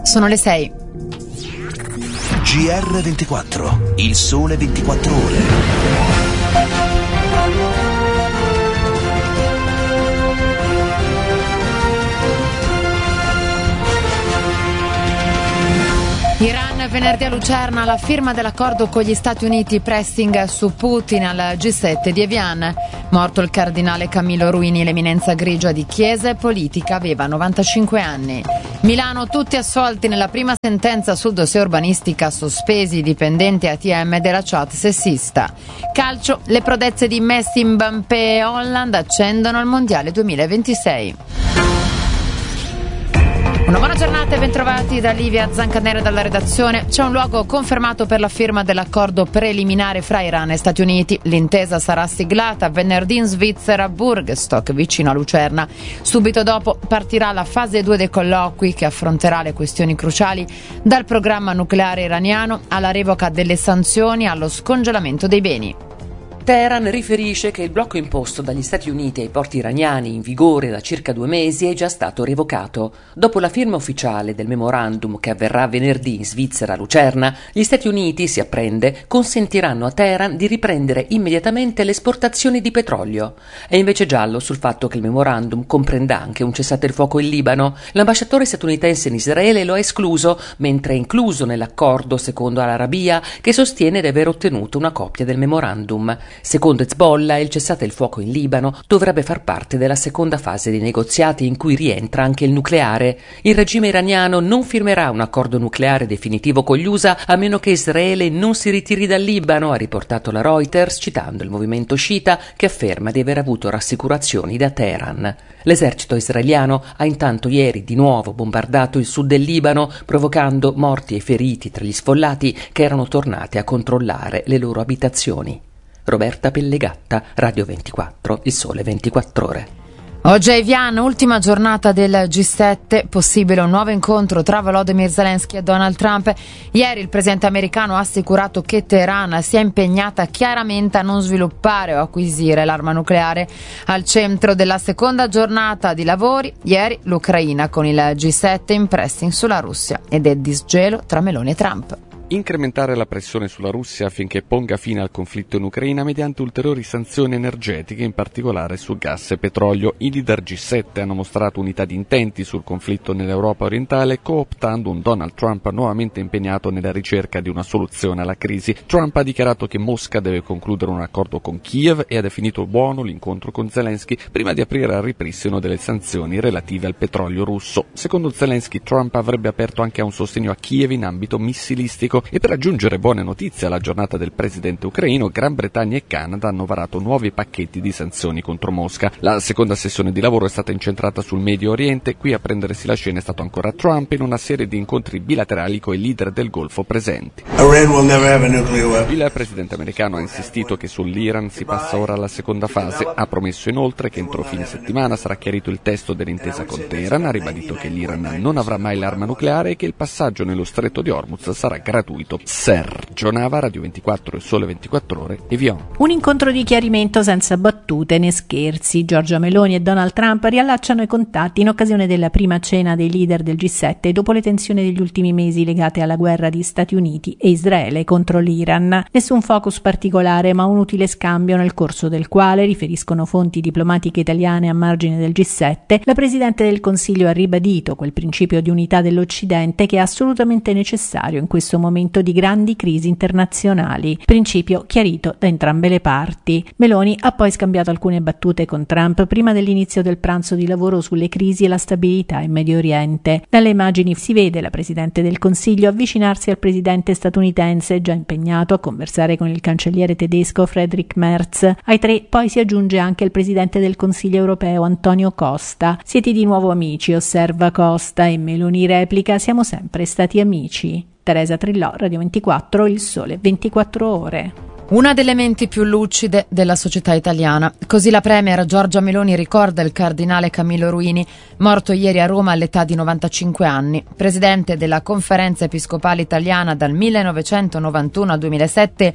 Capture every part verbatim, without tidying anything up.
Sono le sei. G R ventiquattro, il sole ventiquattro ore. Iran venerdì a Lucerna, la firma dell'accordo con gli Stati Uniti, pressing su Putin al G sette di Evian. Morto il cardinale Camillo Ruini, l'eminenza grigia di chiesa e politica, aveva novantacinque anni. Milano, tutti assolti nella prima sentenza sul dossier urbanistica, sospesi i dipendenti A T M della chat sessista. Calcio, le prodezze di Messi, Mbappé e Holland accendono il Mondiale duemilaventisei. Una buona giornata e bentrovati da Livia Zancanera dalla redazione. C'è un luogo confermato per la firma dell'accordo preliminare fra Iran e Stati Uniti. L'intesa sarà siglata venerdì in Svizzera a Burgstock, vicino a Lucerna. Subito dopo partirà la fase due dei colloqui che affronterà le questioni cruciali, dal programma nucleare iraniano alla revoca delle sanzioni allo scongelamento dei beni. Teheran riferisce che il blocco imposto dagli Stati Uniti ai porti iraniani, in vigore da circa due mesi, è già stato revocato. Dopo la firma ufficiale del memorandum, che avverrà venerdì in Svizzera a Lucerna, gli Stati Uniti, si apprende, consentiranno a Teheran di riprendere immediatamente le esportazioni di petrolio. È invece giallo sul fatto che il memorandum comprenda anche un cessate il fuoco in Libano. L'ambasciatore statunitense in Israele lo ha escluso, mentre è incluso nell'accordo, secondo Al-Arabiya, che sostiene di aver ottenuto una copia del memorandum. Secondo Hezbollah, il cessate il fuoco in Libano dovrebbe far parte della seconda fase dei negoziati, in cui rientra anche il nucleare. Il regime iraniano non firmerà un accordo nucleare definitivo con gli U S A a meno che Israele non si ritiri dal Libano, ha riportato la Reuters, citando il movimento sciita che afferma di aver avuto rassicurazioni da Teheran. L'esercito israeliano ha intanto ieri di nuovo bombardato il sud del Libano, provocando morti e feriti tra gli sfollati che erano tornati a controllare le loro abitazioni. Roberta Pellegatta, Radio ventiquattro, il sole ventiquattro ore. Oggi a Evian, ultima giornata del G sette, possibile un nuovo incontro tra Volodymyr Zelensky e Donald Trump. Ieri il presidente americano ha assicurato che Teheran si è impegnata chiaramente a non sviluppare o acquisire l'arma nucleare. Al centro della seconda giornata di lavori, ieri l'Ucraina con il G sette in pressing sulla Russia ed è disgelo tra Meloni e Trump. Incrementare la pressione sulla Russia affinché ponga fine al conflitto in Ucraina mediante ulteriori sanzioni energetiche, in particolare su gas e petrolio. I leader G sette hanno mostrato unità di intenti sul conflitto nell'Europa orientale, cooptando un Donald Trump nuovamente impegnato nella ricerca di una soluzione alla crisi. Trump ha dichiarato che Mosca deve concludere un accordo con Kiev e ha definito buono l'incontro con Zelensky prima di aprire al ripristino delle sanzioni relative al petrolio russo. Secondo Zelensky, Trump avrebbe aperto anche a un sostegno a Kiev in ambito missilistico. E per aggiungere buone notizie alla giornata del presidente ucraino, Gran Bretagna e Canada hanno varato nuovi pacchetti di sanzioni contro Mosca. La seconda sessione di lavoro è stata incentrata sul Medio Oriente. Qui a prendersi la scena è stato ancora Trump in una serie di incontri bilaterali con i leader del Golfo presenti. Il presidente americano ha insistito che sull'Iran si passa ora alla seconda fase. Ha promesso inoltre che entro fine settimana sarà chiarito il testo dell'intesa con Teheran. Ha ribadito che l'Iran non avrà mai l'arma nucleare e che il passaggio nello stretto di Hormuz sarà gratuito. Sergio Nava, Radio ventiquattro, il sole ventiquattro ore, Evian. Un incontro di chiarimento senza battute né scherzi. Giorgia Meloni e Donald Trump riallacciano i contatti in occasione della prima cena dei leader del G sette dopo le tensioni degli ultimi mesi legate alla guerra di Stati Uniti e Israele contro l'Iran. Nessun focus particolare, ma un utile scambio nel corso del quale, riferiscono fonti diplomatiche italiane a margine del G sette, la Presidente del Consiglio ha ribadito quel principio di unità dell'Occidente che è assolutamente necessario in questo momento di grandi crisi internazionali, principio chiarito da entrambe le parti. Meloni ha poi scambiato alcune battute con Trump prima dell'inizio del pranzo di lavoro sulle crisi e la stabilità in Medio Oriente. Dalle immagini si vede la Presidente del Consiglio avvicinarsi al presidente statunitense, già impegnato a conversare con il cancelliere tedesco Friedrich Merz. Ai tre poi si aggiunge anche il Presidente del Consiglio europeo Antonio Costa. Siete di nuovo amici, osserva Costa, e Meloni replica: siamo sempre stati amici. Teresa Trillò, Radio ventiquattro, il sole ventiquattro ore. Una delle menti più lucide della società italiana. Così la premier Giorgia Meloni ricorda il cardinale Camillo Ruini, morto ieri a Roma all'età di novantacinque anni. Presidente della Conferenza Episcopale Italiana dal millenovecentonovantuno al duemilasette,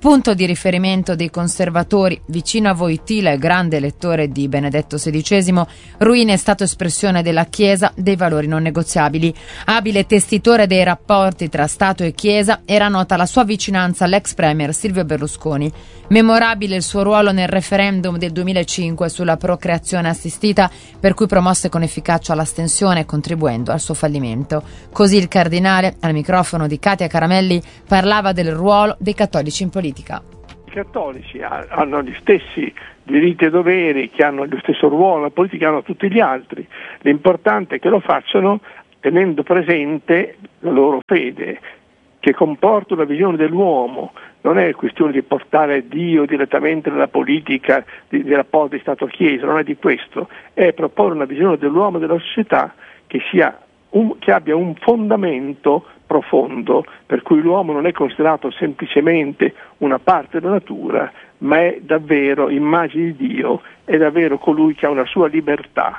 punto di riferimento dei conservatori, vicino a Wojtyła e grande lettore di Benedetto sedicesimo, Ruini è stato espressione della Chiesa dei valori non negoziabili. Abile testitore dei rapporti tra Stato e Chiesa, era nota la sua vicinanza all'ex premier Silvio Berlusconi. Memorabile il suo ruolo nel referendum del duemilacinque sulla procreazione assistita, per cui promosse con efficacia l'astensione, contribuendo al suo fallimento. Così il cardinale, al microfono di Katia Caramelli, parlava del ruolo dei cattolici in politica. I cattolici hanno gli stessi diritti e doveri che hanno lo stesso ruolo nella politica, hanno tutti gli altri. L'importante è che lo facciano tenendo presente la loro fede, che comporta una visione dell'uomo. Non è questione di portare Dio direttamente nella politica dei rapporti Stato-Chiesa, non è di questo, è proporre una visione dell'uomo e della società che sia un, che abbia un fondamento profondo, per cui l'uomo non è considerato semplicemente una parte della natura, ma è davvero immagine di Dio, è davvero colui che ha una sua libertà.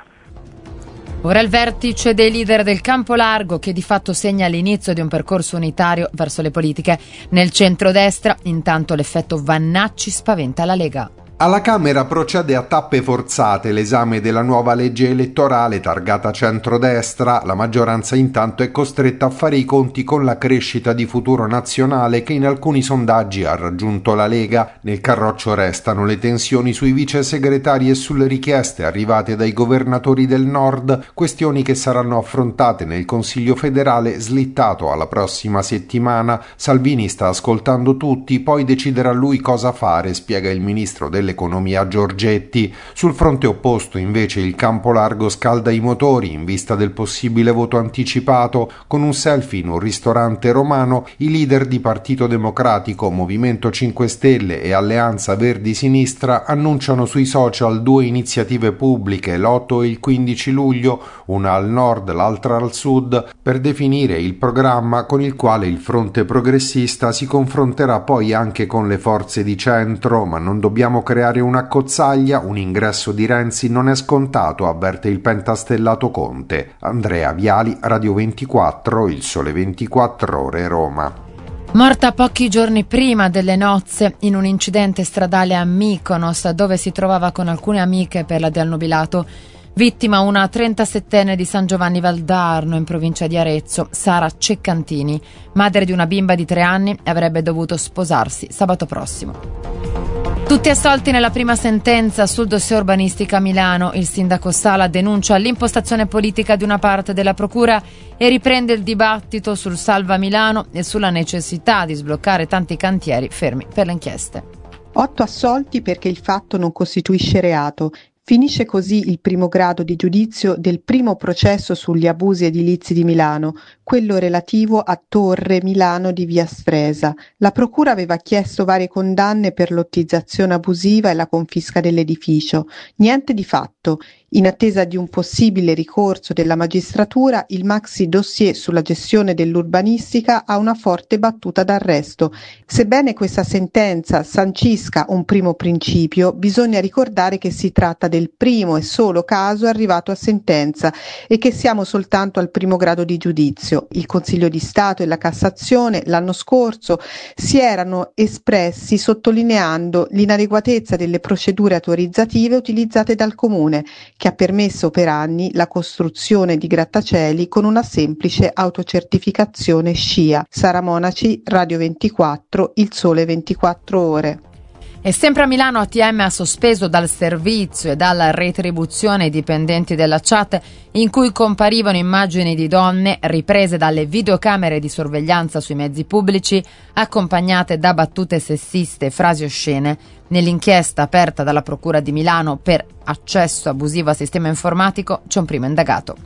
Ora il vertice dei leader del campo largo, che di fatto segna l'inizio di un percorso unitario verso le politiche. Nel centrodestra, intanto, l'effetto Vannacci spaventa la Lega. Alla Camera procede a tappe forzate l'esame della nuova legge elettorale targata centrodestra. La maggioranza intanto è costretta a fare i conti con la crescita di Futuro Nazionale che in alcuni sondaggi ha raggiunto la Lega. Nel carroccio restano le tensioni sui vice segretari e sulle richieste arrivate dai governatori del Nord, questioni che saranno affrontate nel Consiglio federale slittato alla prossima settimana. Salvini sta ascoltando tutti, poi deciderà lui cosa fare, spiega il ministro del l'economia Giorgetti. Sul fronte opposto invece il campo largo scalda i motori in vista del possibile voto anticipato. Con un selfie in un ristorante romano, i leader di Partito Democratico, Movimento cinque Stelle e Alleanza Verdi-Sinistra annunciano sui social due iniziative pubbliche, l'otto e il quindici luglio, una al nord, l'altra al sud, per definire il programma con il quale il fronte progressista si confronterà poi anche con le forze di centro. Ma non dobbiamo creare una cozzaglia, un ingresso di Renzi non è scontato, avverte il pentastellato Conte. Andrea Viali, Radio ventiquattro, Il Sole ventiquattro Ore, Roma. Morta pochi giorni prima delle nozze in un incidente stradale a Mykonos, dove si trovava con alcune amiche per la del nubilato. Vittima una trentasettenne di San Giovanni Valdarno, in provincia di Arezzo, Sara Ceccantini, madre di una bimba di tre anni, avrebbe dovuto sposarsi sabato prossimo. Tutti assolti nella prima sentenza sul dossier urbanistica a Milano. Il sindaco Sala denuncia l'impostazione politica di una parte della procura e riprende il dibattito sul Salva Milano e sulla necessità di sbloccare tanti cantieri fermi per le inchieste. Otto assolti perché il fatto non costituisce reato. Finisce così il primo grado di giudizio del primo processo sugli abusi edilizi di Milano, quello relativo a Torre Milano di via Sfresa. La procura aveva chiesto varie condanne per lottizzazione abusiva e la confisca dell'edificio. Niente di fatto. In attesa di un possibile ricorso della magistratura, il maxi dossier sulla gestione dell'urbanistica ha una forte battuta d'arresto. Sebbene questa sentenza sancisca un primo principio, bisogna ricordare che si tratta del primo e solo caso arrivato a sentenza e che siamo soltanto al primo grado di giudizio. Il Consiglio di Stato e la Cassazione l'anno scorso si erano espressi sottolineando l'inadeguatezza delle procedure autorizzative utilizzate dal Comune, che ha permesso per anni la costruzione di grattacieli con una semplice autocertificazione SCIA. Sara Monaci, Radio ventiquattro, Il Sole ventiquattro Ore. E sempre a Milano A T M ha sospeso dal servizio e dalla retribuzione i dipendenti della chat in cui comparivano immagini di donne riprese dalle videocamere di sorveglianza sui mezzi pubblici, accompagnate da battute sessiste e frasi oscene. Nell'inchiesta aperta dalla Procura di Milano per accesso abusivo al sistema informatico c'è un primo indagato.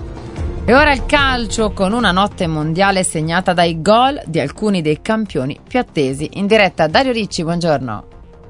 E ora il calcio, con una notte mondiale segnata dai gol di alcuni dei campioni più attesi. In diretta Dario Ricci, buongiorno.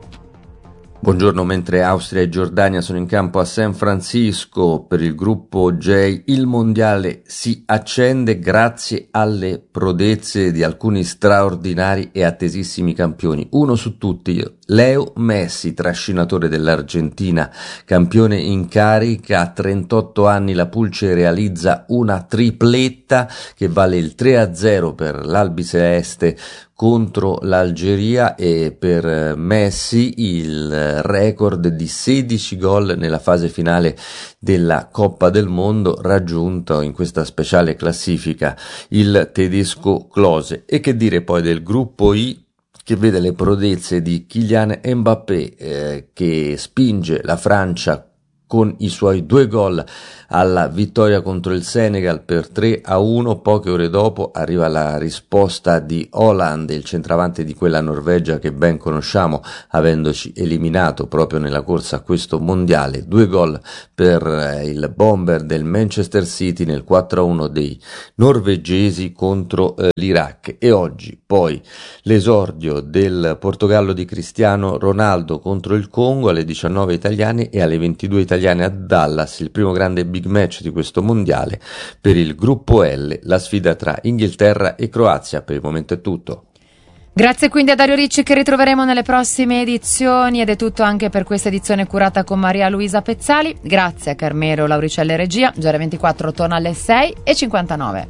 Buongiorno, mentre Austria e Giordania sono in campo a San Francisco per il gruppo J, il mondiale si accende grazie alle prodezze di alcuni straordinari e attesissimi campioni. Uno su tutti, Leo Messi, trascinatore dell'Argentina, campione in carica. A trentotto anni la Pulce realizza una tripletta che vale il tre a zero per l'Albiceleste contro l'Algeria, e per Messi il record di sedici gol nella fase finale della Coppa del Mondo, raggiunto in questa speciale classifica il tedesco Klose. E che dire poi del gruppo I, che vede le prodezze di Kylian Mbappé eh, che spinge la Francia con i suoi due gol alla vittoria contro il Senegal per tre a uno. Poche ore dopo arriva la risposta di Haaland, il centravanti di quella Norvegia che ben conosciamo, avendoci eliminato proprio nella corsa a questo mondiale. Due gol per il bomber del Manchester City nel quattro a uno dei norvegesi contro eh, l'Iraq. E oggi poi l'esordio del Portogallo di Cristiano Ronaldo contro il Congo alle diciannove italiane e alle ventidue italiane a Dallas, il primo grande big match di questo mondiale. Per il gruppo L la sfida tra Inghilterra e Croazia. Per il momento è tutto. Grazie quindi a Dario Ricci, che ritroveremo nelle prossime edizioni, ed è tutto anche per questa edizione curata con Maria Luisa Pezzali. Grazie a Carmelo Lauricelle Regia. G R ventiquattro torna alle sei e cinquantanove.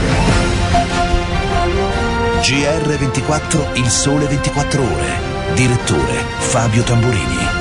G R ventiquattro, il sole ventiquattro ore. Direttore Fabio Tamburini.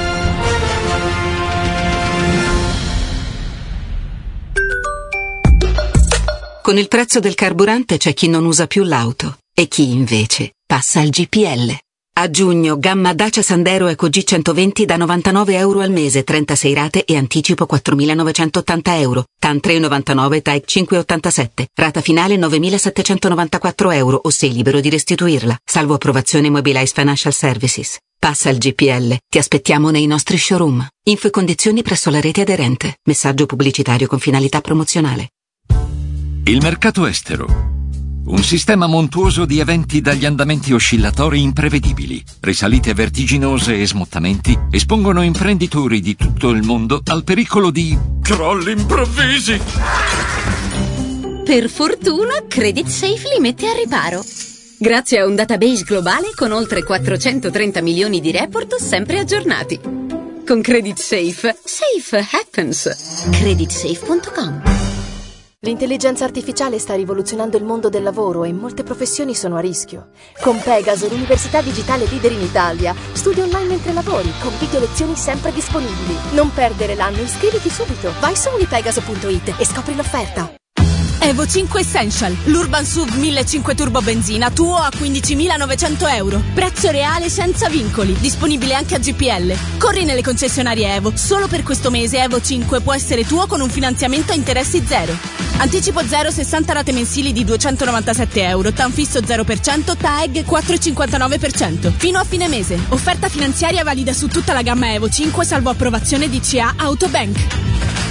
Con il prezzo del carburante c'è chi non usa più l'auto e chi invece passa al G P L. A giugno, gamma Dacia Sandero Eco G centoventi da novantanove euro al mese, trentasei rate e anticipo quattromilanovecentottanta euro. T A N tre virgola novantanove, Type cinque virgola ottantasette. Rata finale novemilasettecentonovantaquattro euro o sei libero di restituirla. Salvo approvazione Mobilize Financial Services. Passa al G P L. Ti aspettiamo nei nostri showroom. Info e condizioni presso la rete aderente. Messaggio pubblicitario con finalità promozionale. Il mercato estero. Un sistema montuoso di eventi dagli andamenti oscillatori imprevedibili, risalite vertiginose e smottamenti espongono imprenditori di tutto il mondo al pericolo di crolli improvvisi. Per fortuna, Credit Safe li mette a riparo. Grazie a un database globale con oltre quattrocentotrenta milioni di report sempre aggiornati. Con Credit Safe, safe happens. credit safe punto com. L'intelligenza artificiale sta rivoluzionando il mondo del lavoro e molte professioni sono a rischio. Con Pegaso, l'università digitale leader in Italia, studi online mentre lavori, con video lezioni sempre disponibili. Non perdere l'anno, iscriviti subito. Vai su unipegaso punto it e scopri l'offerta. Evo cinque Essential, l'Urban S U V millecinquecento turbo benzina, tuo a quindicimilanovecento euro. Prezzo reale senza vincoli, disponibile anche a G P L. Corri nelle concessionarie Evo, solo per questo mese Evo cinque può essere tuo con un finanziamento a interessi zero. Anticipo zero, sessanta rate mensili di duecentonovantasette euro, T A N fisso zero per cento, T A E G quattro virgola cinquantanove per cento. Fino a fine mese. Offerta finanziaria valida su tutta la gamma Evo cinque, salvo approvazione D C A Autobank.